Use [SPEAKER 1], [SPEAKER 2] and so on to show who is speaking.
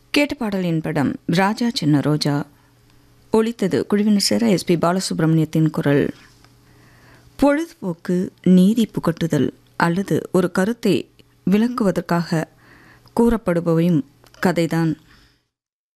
[SPEAKER 1] கேட்ட பாடலின் படம் ராஜா சின்ன ரோஜா. ஒலித்தது குழுவினர் சேர எஸ்பி பாலசுப்ரமணியத்தின் குரல். பொழுதுபோக்கு, நீதி புகட்டுதல் அல்லது ஒரு கருத்தை விளக்குவதற்காக கூறப்படுபவையும் கதைதான்.